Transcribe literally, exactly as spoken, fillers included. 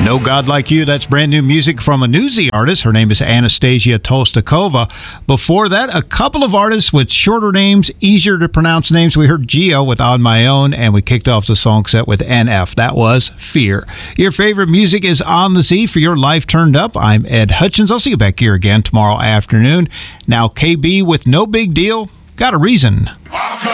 No God Like You, that's brand new music from a newsy artist. Her name is Anastasia Tolstakova. Before that, a couple of artists with shorter names, easier to pronounce names. We heard Gio with On My Own, and we kicked off the song set with N F. That was Fear. Your favorite music is On the Z for your life turned up. I'm Ed Hutchins. I'll see you back here again tomorrow afternoon. Now, K B with No Big Deal. Got a reason.